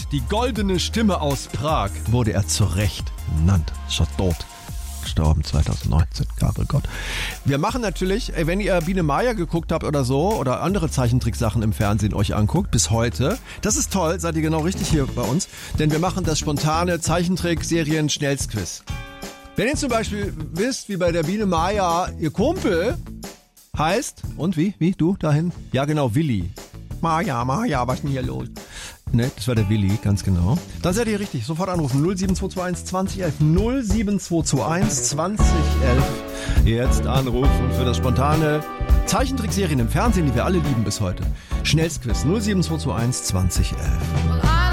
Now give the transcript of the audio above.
die goldene Stimme aus Prag, wurde er zu Recht genannt. Ist schon tot. Gestorben 2019, Gabriel Gott. Wir machen natürlich, wenn ihr Biene Maya geguckt habt oder so, oder andere Zeichentricksachen im Fernsehen euch anguckt, bis heute, das ist toll, seid ihr genau richtig hier bei uns, denn wir machen das spontane Zeichentrick-Serien-Schnellsquiz. Wenn ihr zum Beispiel wisst, wie bei der Biene Maya ihr Kumpel heißt, und wie, du dahin? Ja genau, Willi. Maya, was ist denn hier los? Ne, das war der Willi, ganz genau. Dann seid ihr richtig. Sofort anrufen. 07221 2011. 07221 2011. Jetzt anrufen für das spontane Zeichentrickserien im Fernsehen, die wir alle lieben bis heute. Schnellsquiz 07221 2011.